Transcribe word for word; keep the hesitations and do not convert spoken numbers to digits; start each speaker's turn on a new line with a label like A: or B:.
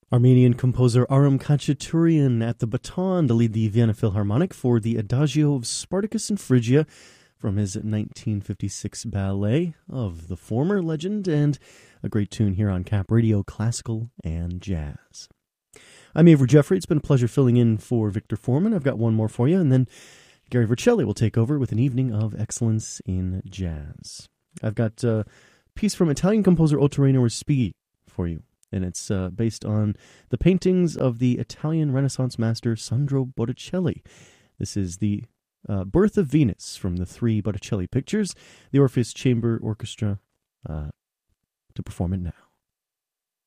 A: Armenian composer Aram Khachaturian at the baton to lead the Vienna Philharmonic for the Adagio of Spartacus and Phrygia from his nineteen fifty-six ballet of the former legend, and a great tune here on Cap Radio, classical and jazz. I'm Avery Jeffrey. It's been a pleasure filling in for Victor Foreman. I've got one more for you, and then Gary Vercelli will take over with an evening of excellence in jazz. I've got a piece from Italian composer Ottorino Respighi for you, and it's uh, based on the paintings of the Italian Renaissance master Sandro Botticelli. This is the uh, Birth of Venus from the three Botticelli pictures, the Orpheus Chamber Orchestra, uh, to perform it now.